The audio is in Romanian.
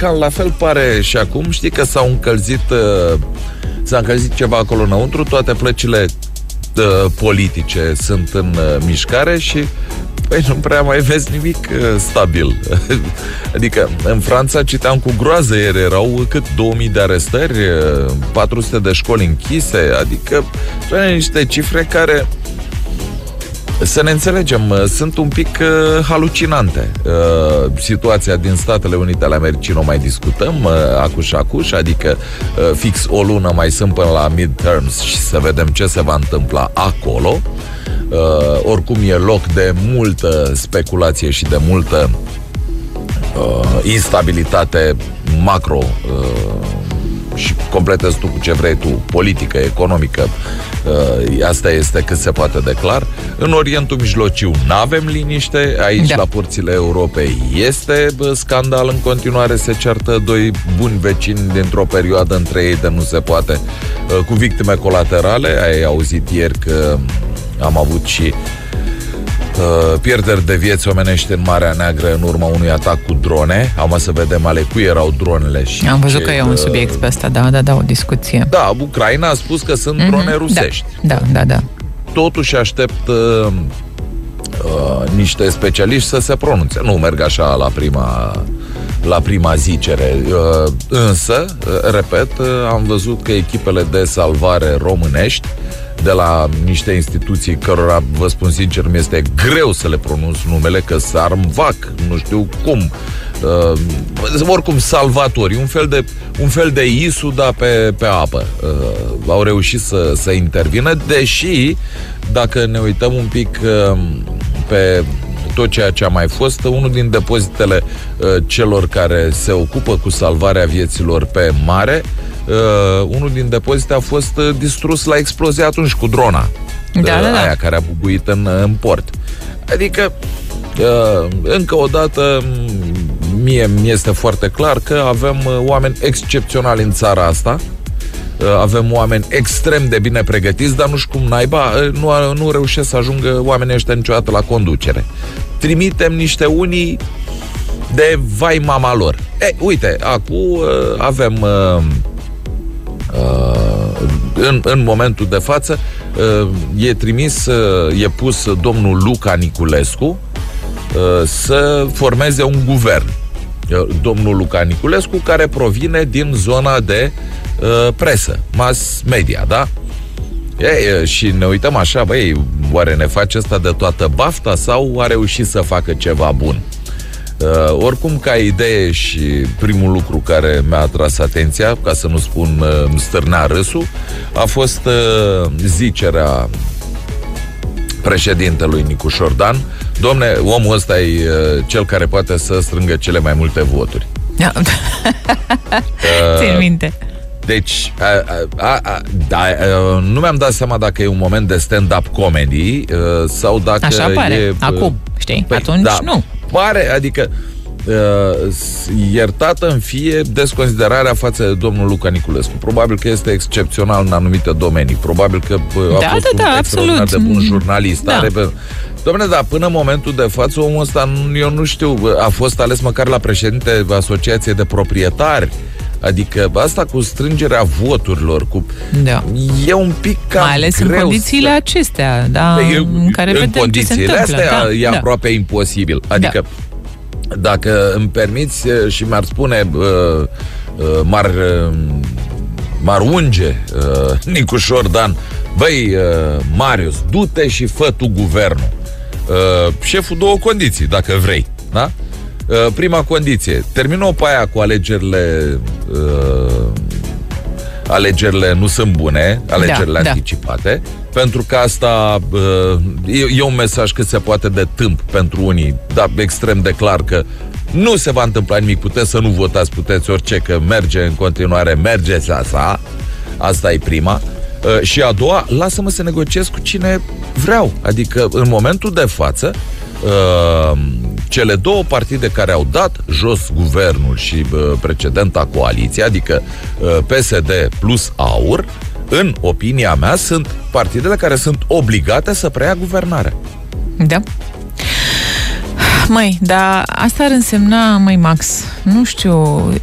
cam la fel pare și acum. Știi că s-a încălzit ceva acolo înăuntru, toate plăcile politice sunt în mișcare și nu prea mai vezi nimic stabil. Adică în Franța citeam cu groază ieri, erau cât 2000 de arestări, 400 de școli închise, adică sunt niște cifre care, să ne înțelegem, sunt un pic halucinante. Situația din Statele Unite ale Americii nu mai discutăm, acuș, adică fix o lună mai sunt până la midterms și să vedem ce se va întâmpla acolo. Oricum e loc de multă speculație și de multă instabilitate macro și completezi tu cu ce vrei tu, politică, economică, asta este cât se poate de clar. În Orientul Mijlociu n-avem liniște, aici la porțile Europei este scandal în continuare, se ceartă doi buni vecini dintr-o perioadă între ei de nu se poate, cu victime colaterale. Ai auzit ieri că am avut și pierderi de vieți omenești în Marea Neagră în urma unui atac cu drone. Am să vedem ale cui erau dronele. Și am văzut că e un subiect pe ăsta, da, o discuție. Da, Ucraina a spus că sunt drone rusești. Da. Totuși aștept niște specialiști să se pronunțe. Nu merg așa la prima zicere. Însă, repet, am văzut că echipele de salvare românești de la niște instituții cărora, vă spun sincer, mi este greu să le pronunț numele, că Sarmvac, nu știu cum, oricum salvatori, un fel de ISU, dar pe apă. Au reușit să intervină, deși, dacă ne uităm un pic pe tot ceea ce a mai fost, unul din depozitele celor care se ocupă cu salvarea vieților pe mare, unul din depozite a fost distrus la explozie atunci cu drona. Aia care a bubuit în port. Adică, încă o dată, mie mi-este foarte clar că avem oameni excepționali în țara asta, avem oameni extrem de bine pregătiți, dar nu știu cum naiba, nu reușesc să ajungă oamenii ăștia niciodată la conducere. Trimitem niște unii de vai mama lor. Uite, acum avem în momentul de față e pus domnul Luca Niculescu să formeze un guvern. Domnul Luca Niculescu, care provine din zona de presă, mass media, da? Și ne uităm așa, oare ne face ăsta de toată bafta sau a reușit să facă ceva bun? Oricum, ca idee, și primul lucru care mi-a atras atenția, ca să nu spun îmi stârnea râsul, a fost zicerea președintelui Nicu Șordan: domne, omul ăsta e cel care poate să strângă cele mai multe voturi. Țin minte. Deci, nu mi-am dat seama dacă e un moment de stand-up comedy sau dacă așa pare, acum, știi? Atunci nu. Pare, adică iertată în fie desconsiderarea față de domnul Luca Niculescu. Probabil că este excepțional în anumite domenii. Probabil că a fost un extraordinar de bun jurnalist. Dom'le, dar până în momentul de față, omul ăsta, eu nu știu, a fost ales măcar la președinte Asociației de Proprietari. Adică asta cu strângerea voturilor, e un pic cam mai ales greu în condițiile acestea, în care vedem condițiile ce se întâmplă. Astea e aproape imposibil. Adică, dacă îmi permiți și mi-ar spune, m-ar unge Nicu Șordan: Marius, du-te și fă tu guvernul. Șeful, două condiții, dacă vrei, da? Prima condiție: termină-o pe aia cu alegerile nu sunt bune, alegerile anticipate, pentru că asta e un mesaj cât se poate de tâmp pentru unii, dar extrem de clar că nu se va întâmpla nimic, puteți să nu votați, puteți orice, că merge în continuare, mergeți asta. Asta e prima. Și a doua, lasă-mă să negociez cu cine vreau. Adică, în momentul de față, cele două partide care au dat jos guvernul și precedenta coaliție, adică PSD plus AUR, în opinia mea, sunt partidele care sunt obligate să preia guvernarea. Da. Dar asta ar însemna, Max, nu știu,